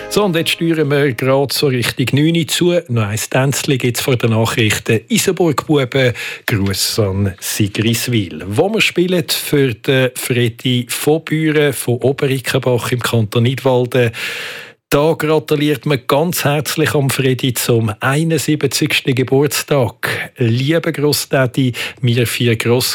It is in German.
So, und jetzt steuern wir gerade so Richtung 9 Uhr zu. Noch ein Tänzchen gibt es vor den Nachrichten. Isenburg-Buben, Gruß an Sigriswil. Wo wir spielen für den Fredi von Büren von Oberickenbach im Kanton Nidwalden. Da gratuliert man ganz herzlich am Fredi zum 71. Geburtstag. Liebe Grossdaddy, wir 4 Gross